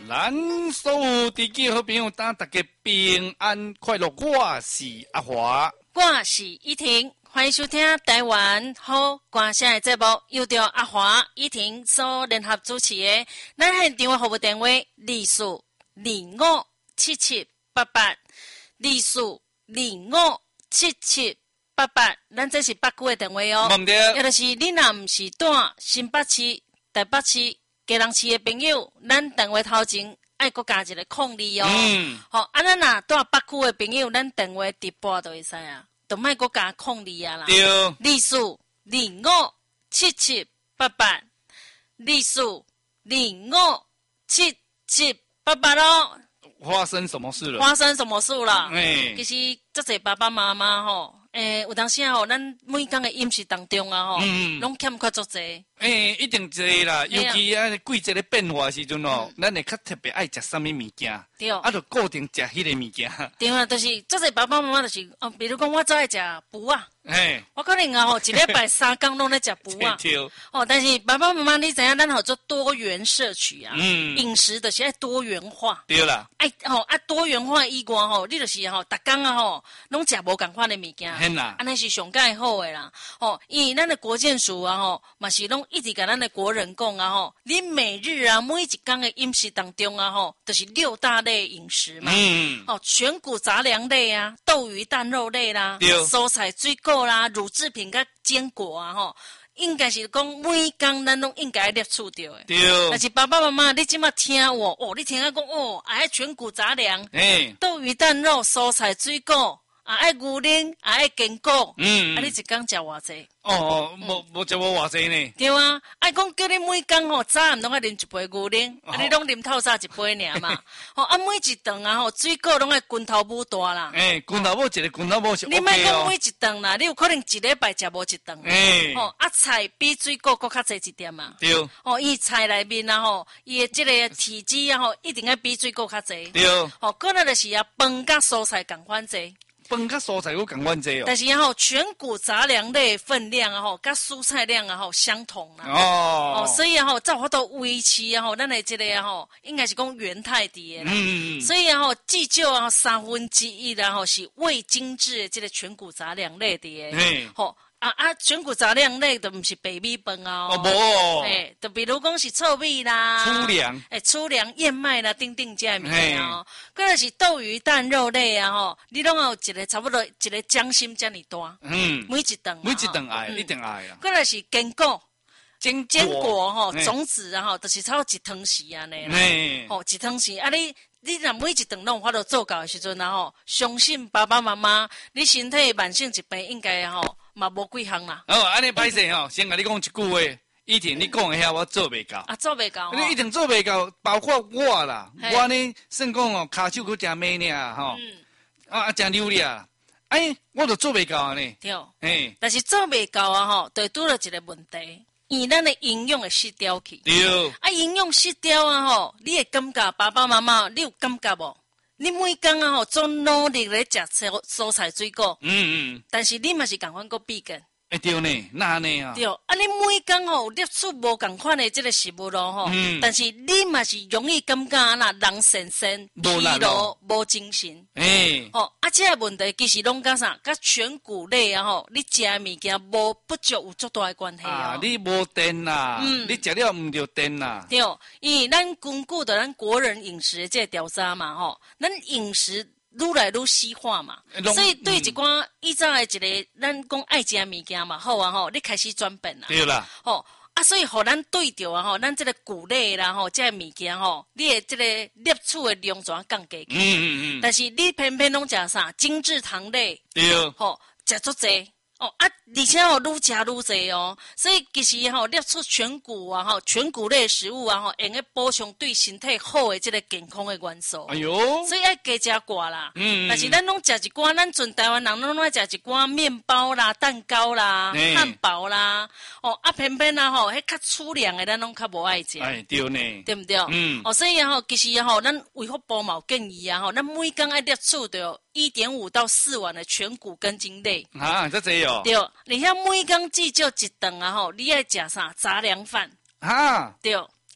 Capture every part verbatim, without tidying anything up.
咱所有地区好朋友，等大家平安快乐。我是阿华， 我是依婷，欢迎收听台湾好歌声的节目，由着阿华、依婷所联合主持的。咱现场的服务电话：二四二五七七八八，二四二五七七八八。咱这是北区的电话哦。 忘掉。 也就是你若唔是住新北市、台北市、基隆市的朋友，咱电话头前爱搁加一个空二哦。嗯。好、哦，啊，咱若住北区的朋友，咱电话直播就会使啊，就莫搁加空二啊啦。 对。 二四二五七七八八，二四二五七七八八咯。 发生什么事了？ 发生什么事了？ 哎， 其实这些爸爸妈妈吼，诶、欸，有当时啊吼，咱每天的饮食当中啊吼，嗯，拢欠缺足济。 诶、欸，一定济啦，尤其啊季节的变化时阵哦，咱、嗯、会较特别爱食什么物件， 对， 啊，就固定食迄个物件。 对啊，就是这些爸爸妈妈就是，哦，比如讲我最爱食补啊， 哎， 我可能啊吼，一礼拜三天拢在食补啊，哦，但是爸爸妈妈你知影，咱好做多元摄取啊，嗯，饮食的是爱多元化， 对啦， 爱吼啊多元化以外吼，你就是吼，逐工啊吼，拢食无共款的物件， 嘿啦， 安尼是上介好的啦，哦，因为咱的国健署啊吼，嘛是拢一直甲咱的国人讲啊吼，你每日啊每一天的饮食当中啊吼，就是六大类饮食嘛，嗯，哦，全谷杂粮类啊，豆鱼蛋肉类啦，蔬菜水果啦，乳制品甲坚果啊吼。应该是讲每天咱拢应该摄取到的， 对。 但是爸爸妈妈，你即马听我哦，你听我讲哦，爱全谷杂粮， 哎， 豆鱼蛋肉、蔬菜水果，啊爱牛奶，啊爱坚果，嗯，啊你一天食偌济？ 哦哦，无无食无偌济呢？ 对啊，爱讲叫你每天吼早暗拢爱啉一杯牛奶，哦、啊你拢啉透早一杯尔嘛，吼啊每一顿啊吼水果拢爱拳头母大啦， 哎，拳头母一个拳头母是 OK 哦。 你莫讲每一顿啦，你有可能一礼拜食无一顿，哎，吼啊菜比水果搁较济一点嘛， 对， 哦伊菜内面啊吼，伊的即个体积啊吼，一定要比水果较济， 对， 哦搁那就是啊饭甲蔬菜共款济。 饭甲蔬菜有共款济哦， 但是然后全谷杂粮类分量啊吼，甲蔬菜量啊吼相同啦。 哦， 哦，所以啊吼，照法度维持啊吼，咱的这个啊吼，应该是讲原态的啦。嗯嗯。所以啊吼，至少啊三分之一然后是未精制的这个全谷杂粮类的。嘿。吼。啊啊，全谷杂粮类都唔是白米饭啊！ 哦，无， 诶，就比如讲是糙米啦、 粗粮， 诶，粗粮、燕麦啦，等等这物件哦。佮就是豆鱼蛋肉类啊吼，你拢有一个差不多一个掌心这么大，嗯，每一顿， 每一顿爱，一定爱啊。 佮就是坚果， 坚坚果吼，种子啊吼，就是差不多一汤匙安尼啦，吼，一汤匙啊你。你若每一顿拢有法度做到的时阵啊吼，相信爸爸妈妈，你身体慢性疾病应该吼嘛无几项啦。 哦，安尼歹势吼，先甲你讲一句话，以前你讲的遐我做袂到。 啊，做袂到。 你一定做袂到，包括我啦，我呢算讲哦，骹手佫诚慢尔吼，啊啊诚溜俩，哎，我都做袂到安尼。 对。嘿，但是做袂到啊吼，就拄了一个问题。因为咱的营养会失调去， 对， 啊，营养失调啊吼，你会感觉爸爸妈妈，你有感觉无？你每天啊吼，做努力咧食蔬蔬菜水果，嗯嗯，但是你嘛是共款个比较。 哎对呢，那安尼啊？ 对，啊你每天吼摄取无共款的这个食物咯吼，嗯、但是你嘛是容易感觉啦，人神神疲劳、无精神。哎、欸，吼、哦，啊这个问题其实拢甲啥？甲全谷类啊吼，你食物件无不足有足大的关系啊。 啊，你无电啦，嗯，你食了唔着电啦。 对，因为咱根据的咱国人饮食的这个调查嘛吼，咱饮食。愈来愈西化嘛，所以对一寡以前的一个咱讲爱食物件嘛，好啊吼，你开始转变啦。 对啦， 吼啊，所以互咱对着啊吼，咱这个谷类啦吼，这个物件吼，你的这个摄取的量怎降低去？嗯嗯嗯。但是你偏偏拢食啥精制糖类？ 对。 吼，食足济。哦啊，而且哦，愈食愈济哦，所以其实吼、哦，摄取全谷啊，吼，全谷类食物啊，吼，用来补充对身体好的这个健康的元素。哎呦，所以爱加食寡啦。嗯，但是咱拢食一寡，咱全台湾人拢爱食一寡面包啦、蛋糕啦、欸、汉堡啦。哦啊，偏偏啊吼，迄较粗粮的咱拢较无爱食。 哎，对呢， 对不对？嗯。哦，所以啊吼，其实啊吼，咱卫福部嘛有建议啊吼，咱每天爱摄取着一点五到四碗的全谷根茎类。 啊，这这有。 对，你遐每天至少一顿啊吼，你爱食啥杂粮饭？ 哈， 对，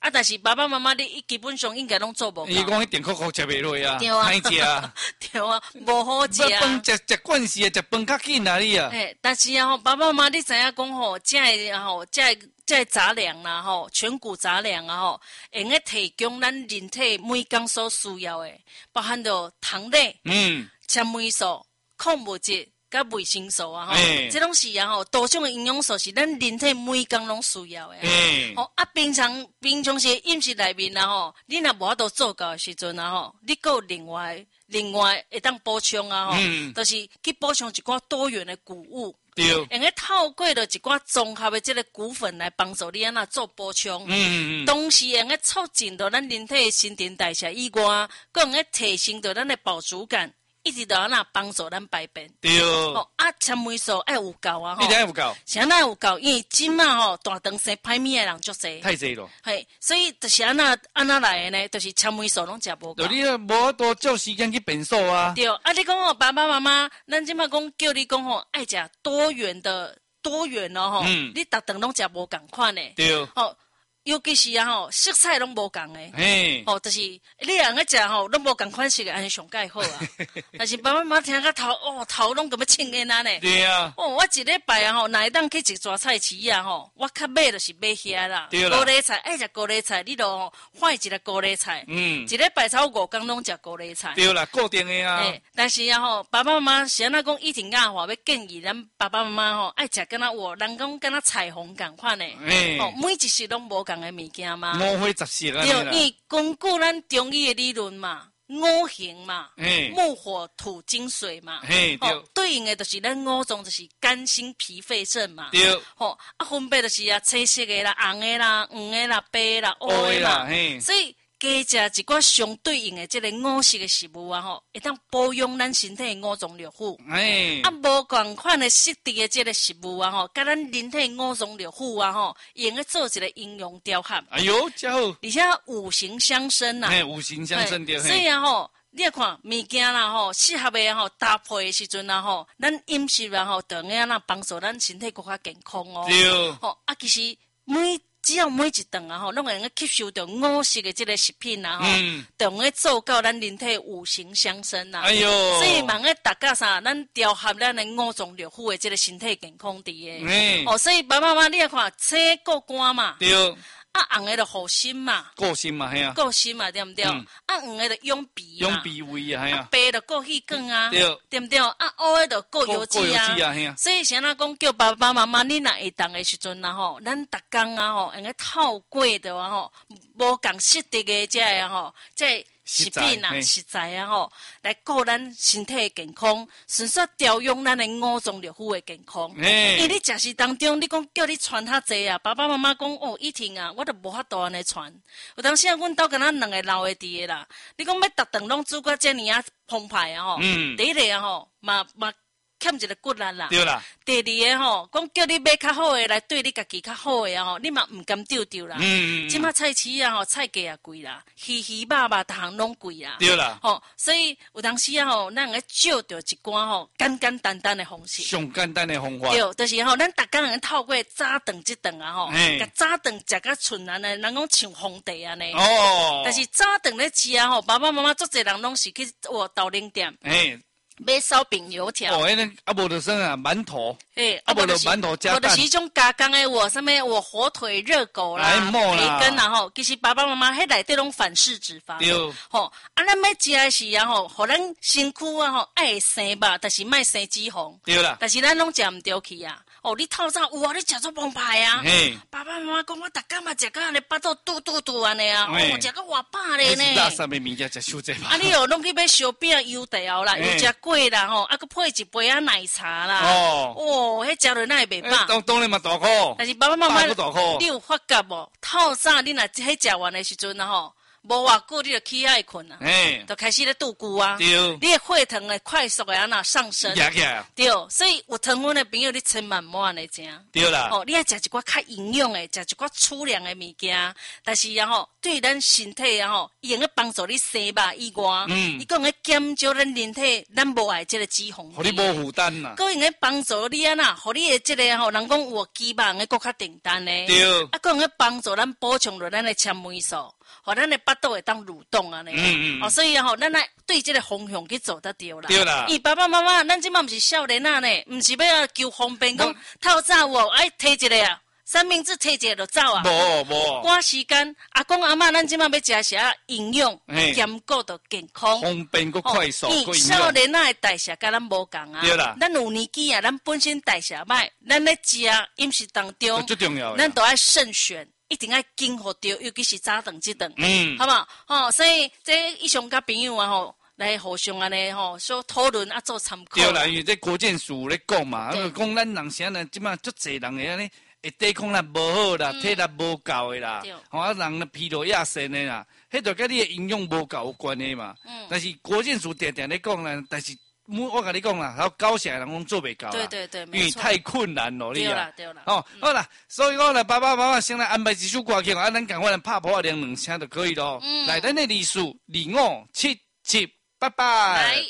啊，但是爸爸妈妈你基本上应该拢做无。 伊讲迄电扣扣食袂落啊， 对啊， 歹食啊， 对啊，无好食啊。 饭食食惯势啊，食饭较紧啊你啊。 诶，但是啊吼，爸爸妈妈你知影讲吼，这个吼，这个这个杂粮啦吼，全谷杂粮啊吼，会用提供咱人体每工所需要的，包含着糖类、 嗯、 纤维素、矿物质。甲维生素啊吼，这拢是啊吼，多种的营养素是咱人体每工拢需要的。哦啊，平常平常时饮食内面啊吼，你若无法度做到的时阵啊吼，你搁另外另外会当补充啊吼，嗯、就是去补充一寡多元的谷物。 对， 用个透过着一寡综合的这个谷粉来帮助你安那做补充。嗯嗯嗯。同时用个促进着咱人体的新陈代谢以外，搁用个提升着咱的饱足感。一直都安那帮助咱排便。 对。 哦啊，纤维素爱有够啊吼。 一定有够。 啥那有够？因为今嘛吼大肠生歹面的人足济。 太济咯。 嘿，所以就是安那安那来的呢，就是纤维素拢食无够。 就你无多照时间去变数啊。 对，啊你讲哦，爸爸妈妈，咱即马讲叫你讲吼，爱食多元的多元咯吼。嗯。你逐顿拢食无共款的。 对。 哦。尤其是啊吼，色彩拢无共诶，嘿，哦，就是你两个食吼，拢无共款色诶，安尼上介好啊。但是爸爸妈妈听个头，哦，头拢咁要青烟啊呢。 对啊。 哦，我一礼拜啊吼，哪会当去一抓菜市啊吼，我较买就是买遐啦。 对啦。 高丽菜爱食高丽菜，你著换一个高丽菜。嗯。一礼拜超五工拢食高丽菜。 对啦，固定诶啊。 诶，但是啊吼，爸爸妈妈是安那讲以前亚话要建议咱爸爸妈妈吼，爱食敢若我人讲敢若彩虹共款诶。诶。哦，每一时拢无。的物件嘛， 五花十色啊！ 对，因为根据咱中医的理论嘛，五行嘛，木火土金水嘛， 嘿，对， 哦，对应的就是咱五种，就是肝心脾肺肾嘛， 对， 吼，啊，分别就是啊，青色的啦、红的啦、黄的啦、白的啦、乌的啦，所以加食一寡相对应的这个五色的食物啊，吼，会当保养咱身体的五脏六腑。哎，啊，无共款的适地的这个食物啊，吼，甲咱人体五脏六腑啊，吼，用个做一个阴阳调和。 哎呦，真好！ 而且五行相生呐。 哎，五行相生对。 所以啊，吼，你看物件啦，吼，适合的吼搭配的时阵啊，吼，咱饮食啊，吼，等下那帮助咱身体更加健康哦。 对。 吼，啊，其实每只要每一顿啊吼，拢会用个吸收到五色的这个食品啊吼，都会做到咱人体五行相生呐。哎呦，所以望个大家啥，咱调合咱的五脏六腑的这个身体健康伫诶。嗯。哦，所以爸爸妈妈你来看，青过肝嘛。对。啊，红的就护心嘛， 顾心嘛，系啊， 顾心嘛，对不对？嗯、啊，黄的就养鼻嘛， 养鼻胃啊，系啊， 白的顾气管啊，对，对不对？啊，乌的就顾油脂啊，啊所以像那讲叫爸爸妈妈，你若会当的时阵啊吼，咱逐工啊吼，用个透过的啊吼，无共适地的这个吼，这食品啊，食材啊吼，来顾咱身体的健康，顺续调养咱的五脏六腑的健康。因为你食食当中，你讲叫你传较济啊，爸爸妈妈讲哦，以前啊，我都无法度安尼传。有当时啊，阮兜敢若两个老的伫的啦，你讲要逐顿拢煮到遮尔啊澎湃啊吼，嗯、第一个啊吼，嘛嘛。欠一个骨力啦， 对啦。 第二个吼，讲叫你买较好的来对你家己较好的啊吼，你嘛唔甘丢丢啦。嗯嗯。即马菜市啊吼，菜价也贵啦，鱼鱼肉肉逐项拢贵啦。 对啦。 吼，所以有当时啊吼，咱个照着一寡吼简简单单的方式。 上简单的方法。 对，就是吼，咱逐工人透过早顿即顿啊吼，甲早顿食甲纯安尼，人讲像皇帝安尼。哦。但是早顿咧吃啊吼，爸爸妈妈足侪人拢是去哇豆奶店。哎。买烧饼油条哦，迄个啊无就算啊馒头，诶，啊无就馒头加蛋， 无就是种加工诶，我什么我火腿、热狗啦、培根啦吼，其实爸爸妈妈迄内底拢反式脂肪，对，吼，啊咱要食诶是啊吼，互咱身躯啊吼爱生肉，但是莫生脂肪，对啦，但是咱拢食毋着去啊。哦，你透早有啊，你食做澎湃啊！爸爸妈妈讲，我逐工嘛食到安尼，巴肚肚肚肚安尼啊，哦，食到偌饱咧呢。 垃圾的物件食伤济吧？ 啊，你哦，拢去买烧饼、油条啦，又食粿啦吼，啊，佮配一杯啊奶茶啦。哦，哦，迄食落哪会袂饱？ 当当然嘛大苦。 但是爸爸妈妈，你有发觉无？透早你若迄食完的时阵啊吼， 无偌久你就起爱困啊， 哎， 就开始咧度骨啊， 对， 你的血糖会快速的安那上升，对，所以有糖分的朋友你千万莫安尼食， 对啦， 哦，你爱食一寡较营养的，食一寡粗粮的物件，但是然后对咱身体然后用个帮助你生肉以外，嗯，伊讲个减少咱人体咱无爱即个脂肪， 互你无负担啦， 佮用个帮助你安那，互你的即个吼，人讲有肌肉个更较订单呢， 对， 啊，佮用个帮助咱补充着咱的纤维素。吼，咱的巴肚会当蠕动啊，呢，嗯嗯，哦，所以吼，咱来对这个方向去走得对啦。 对啦。 伊爸爸妈妈，咱即满毋是少年啊呢，毋是要求方便讲透早哦，爱摕一个啊，三明治摕一个就走啊。 无无。 赶时间，阿公阿嬷，咱即满要食啥营养，兼顾到健康， 方便佮快速，佮少年啊的代谢甲咱无共啊。 对啦。 咱有年纪啊，咱本身代谢歹，咱咧食饮食当中， 最重要， 咱都爱慎选。一定要经好着，尤其是早顿即顿，嗯，好不好？吼、哦，所以这以上甲朋友啊吼，来互相安尼吼，说讨论啊做参考。 对啦，因为这国健署咧讲嘛，讲咱人啥呢？即马足侪人个安尼，会抵抗力无好啦，体力无够的啦，吼啊人咧疲劳亚身的啦，迄就甲你的营养无够有关系嘛。嗯，但是国健署定定咧讲啦，但是。我跟你讲啦，还有高血压人讲做袂到啦， 对对对， 因为太困难了，你啊。对啦对啦。 哦，好啦，所以讲啦，爸爸妈妈先来安排一首歌曲，啊，咱赶快来拍破两两声就可以咯。嗯。来，咱的历史二五七七，拜拜。来。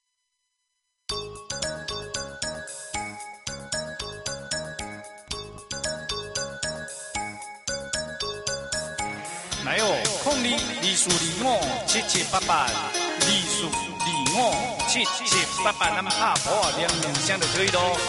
来哦，控你历史二五七七八八，历史。二五七七八八，咱拍破两两声就可以咯。